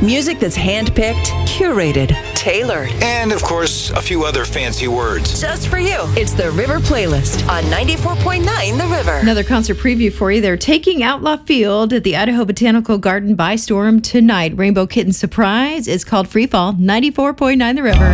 Music that's handpicked, curated, tailored. And, of course, a few other fancy words. Just for you. It's the River Playlist on 94.9 The River. Another concert preview for you. They're taking Outlaw Field at the Idaho Botanical Garden by storm tonight. Rainbow Kitten Surprise. It's called Freefall, 94.9 The River.